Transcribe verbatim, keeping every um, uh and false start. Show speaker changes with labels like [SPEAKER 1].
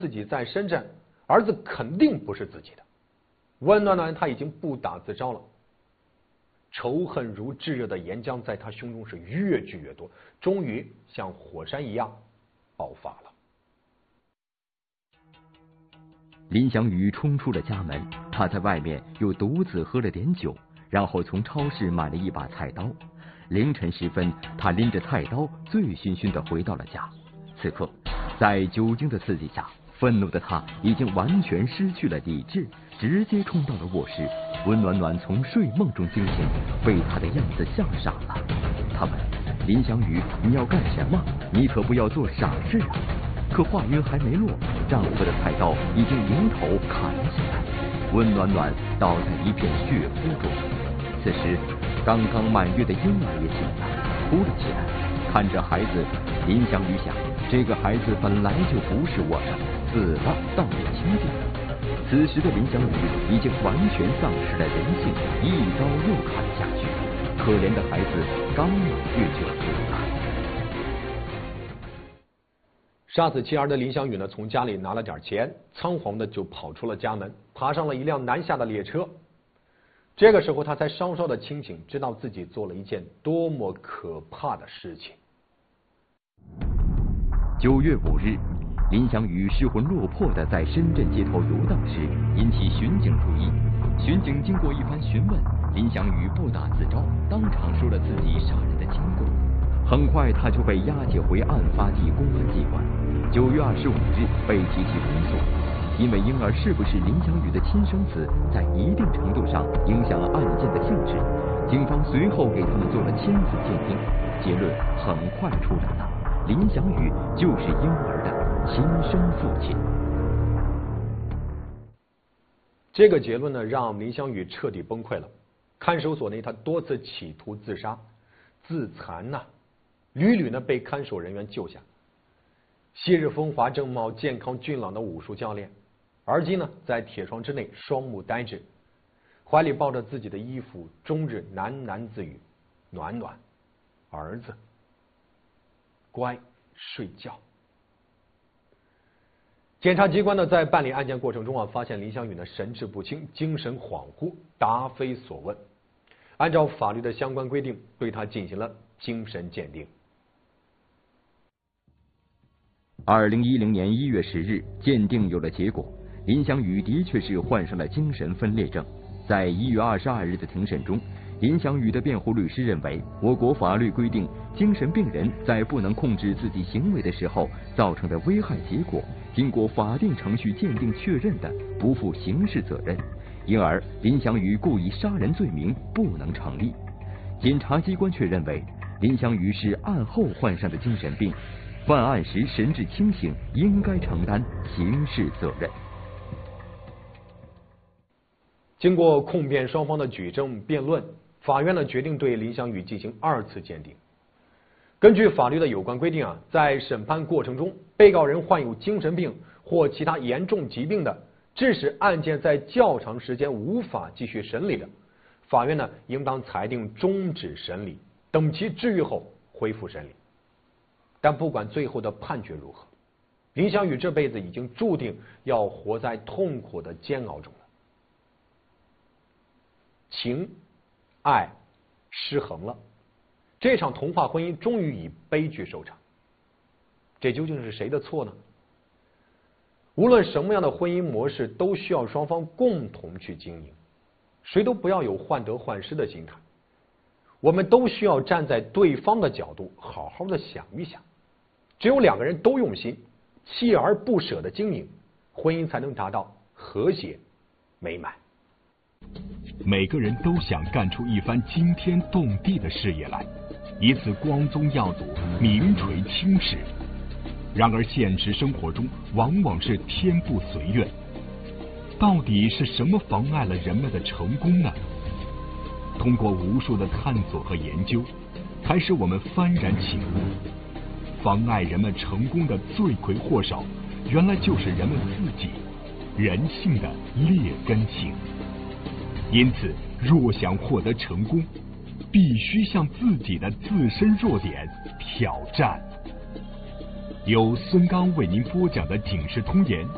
[SPEAKER 1] 自己在深圳，儿子肯定不是自己的。温暖暖他已经不打自招了，仇恨如炙热的岩浆在他胸中是越聚越多，终于像火山一样爆发了。
[SPEAKER 2] 林祥宇冲出了家门，他在外面又独自喝了点酒，然后从超市买了一把菜刀。凌晨时分，他拎着菜刀醉醺醺地回到了家。此刻，在酒精的刺激下，愤怒的他已经完全失去了理智，直接冲到了卧室。温暖暖从睡梦中惊醒，被他的样子吓傻了。他问林祥宇：“你要干什么？你可不要做傻事啊！”可话音还没落，丈夫的菜刀已经迎头砍了下来，温暖暖倒在一片血泊中。此时，刚刚满月的婴儿也醒来，哭了起来。看着孩子，林祥宇想，这个孩子本来就不是我的，死了倒也清静。此时的林祥宇已经完全丧失了人性，一刀又砍下去。可怜的孩子刚满月就死了。
[SPEAKER 1] 杀死妻儿的林祥宇呢，从家里拿了点钱，仓皇的就跑出了家门，爬上了一辆南下的列车。这个时候，他才稍稍的清醒，知道自己做了一件多么可怕的事情。
[SPEAKER 2] 九月五日，林祥宇失魂落魄的在深圳街头游荡时，引起巡警注意。巡警经过一番询问，林祥宇不打自招，当场说了自己杀人的经过。很快，他就被押解回案发地公安机关。九月二十五日被提起公诉。因为婴儿是不是林祥宇的亲生子，在一定程度上影响了案件的性质。警方随后给他们做了亲子鉴定，结论很快出来了，林祥宇就是婴儿的亲生父亲。
[SPEAKER 1] 这个结论呢，让林祥宇彻底崩溃了。看守所内，他多次企图自杀、自残呐、啊，屡屡呢被看守人员救下。昔日风华正茂、健康俊朗的武术教练，而今呢，在铁窗之内双目呆滞，怀里抱着自己的衣服，终日喃喃自语：“暖暖，儿子，乖，睡觉。”检察机关呢，在办理案件过程中啊，发现林祥宇呢神志不清、精神恍惚、答非所问，按照法律的相关规定，对他进行了精神鉴定。
[SPEAKER 2] 二零一零年一月十日，鉴定有了结果，林祥宇的确是患上了精神分裂症。在一月二十二日的庭审中，林祥宇的辩护律师认为，我国法律规定，精神病人在不能控制自己行为的时候造成的危害结果，经过法定程序鉴定确认的，不负刑事责任，因而林祥宇故意杀人罪名不能成立。检察机关却认为，林祥宇是案后患上的精神病，犯案时神志清醒，应该承担刑事责任。
[SPEAKER 1] 经过控辩双方的举证辩论，法院呢决定对林祥宇进行二次鉴定。根据法律的有关规定啊，在审判过程中，被告人患有精神病或其他严重疾病的，致使案件在较长时间无法继续审理的，法院呢应当裁定终止审理，等其治愈后恢复审理。但不管最后的判决如何，林祥宇这辈子已经注定要活在痛苦的煎熬中了。情、爱失衡了，这场童话婚姻终于以悲剧收场。这究竟是谁的错呢？无论什么样的婚姻模式，都需要双方共同去经营，谁都不要有患得患失的心态。我们都需要站在对方的角度，好好的想一想。只有两个人都用心，锲而不舍的经营，婚姻才能达到和谐美满。
[SPEAKER 3] 每个人都想干出一番惊天动地的事业来，以此光宗耀祖、名垂青史。然而现实生活中往往是天不随愿。到底是什么妨碍了人们的成功呢？通过无数的探索和研究，才使我们幡然醒悟，妨碍人们成功的罪魁祸首，原来就是人们自己，人性的劣根性。因此，若想获得成功，必须向自己的自身弱点挑战。由孙刚为您播讲的《警世通言》